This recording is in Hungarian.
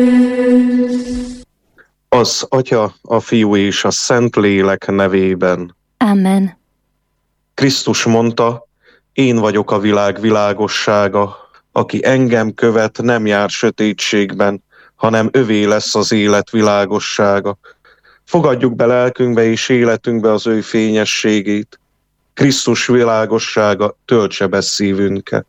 Az Atya, a Fiú és a Szentlélek nevében. Amen. Krisztus mondta, én vagyok a világ világossága, aki engem követ, nem jár sötétségben, hanem övé lesz az élet világossága. Fogadjuk be lelkünkbe és életünkbe az ő fényességét. Krisztus világossága töltse be szívünket.